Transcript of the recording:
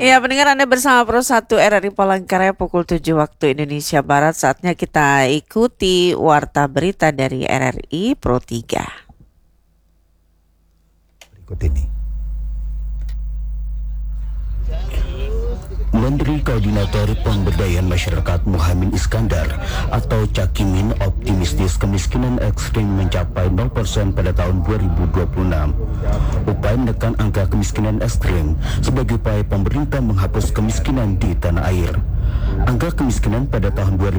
Ya, pendengar Anda bersama Pro 1 RRI Palangkaraya pukul 7 waktu Indonesia Barat. Saatnya kita ikuti warta berita dari RRI Pro 3. Berikut ini. Menteri Koordinator Pemberdayaan Masyarakat Muhammad Iskandar atau Cakimin optimistis kemiskinan ekstrim mencapai 0% pada tahun 2026. Upaya menekan angka kemiskinan ekstrim sebagai upaya pemerintah menghapus kemiskinan di tanah air. Angka kemiskinan pada tahun